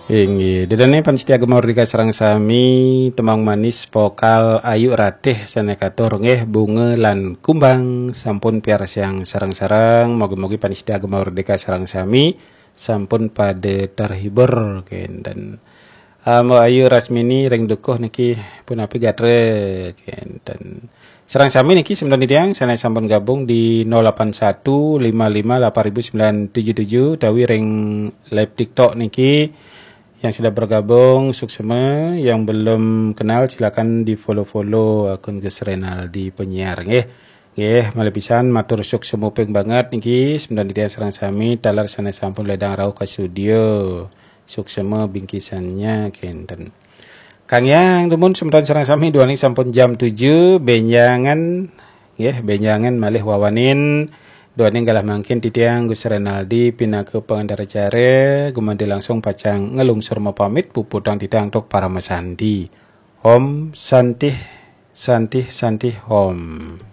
Inggih, dedane panitia Mardika sareng sami temang manis pokal ayu ratih sanekatur nggih bunga lan kumbang sampun piarsiang sareng-sareng moga-moga panitia Mardika sareng sami sampun pada terhibur ken dan Mbak Ayu Rasmini ring dukuh niki pun api gatre ken dan sareng sami niki sembilan tiang sana sampun gabung di 08155800977 tawi ring live TikTok niki. Yang sudah bergabung suksema, yang belum kenal silakan di follow akun Gus Renaldi penyiar nggih. Nggih, malepisan matur suksema ping banget niki 9 sareng sami talar sana sampun ledang rauh ke studio. Suksema bingkisannya kenten. Kang Yang tumun sempat sareng sami duaning sampun jam 7 benjangan nggih, benjangan malih wawanin doaning galah mangkin titiang Gus Renaldi pina ke pengendara jare gumandi langsung pacang ngelungsur pamit pupudang titiang tok para mesandi. Om santih santih santih om.